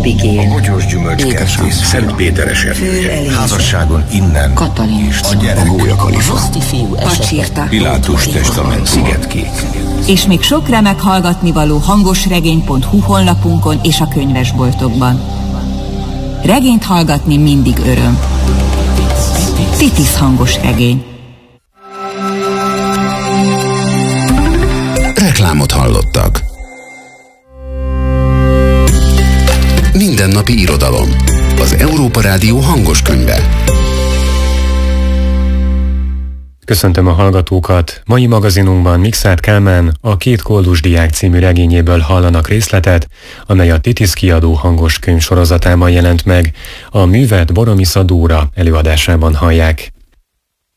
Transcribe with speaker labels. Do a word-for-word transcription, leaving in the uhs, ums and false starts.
Speaker 1: Abigén,
Speaker 2: a Bogyós Gyümölcskertész Szent Péteres erdője, házasságon innen,
Speaker 1: Katalin,
Speaker 2: a gyerek,
Speaker 3: a Gólyakalifa,
Speaker 1: Pacsirta,
Speaker 2: Pilátus testament, Szigetkék.
Speaker 4: És még sok remek hallgatnivaló hangosregény pont hu honlapunkon és a könyvesboltokban. Regényt hallgatni mindig öröm. Titis hangos regény.
Speaker 3: Reklámot hallottak. Mindennapi irodalom. Az Európa Rádió hangos könyve.
Speaker 5: Köszöntöm a hallgatókat! Mai magazinunkban Mikszáth Kálmán a Két koldus diák című regényéből hallanak részletet, amely a Titis kiadó hangos könyv sorozatában jelent meg. A művet Boromisza Dóra előadásában hallják.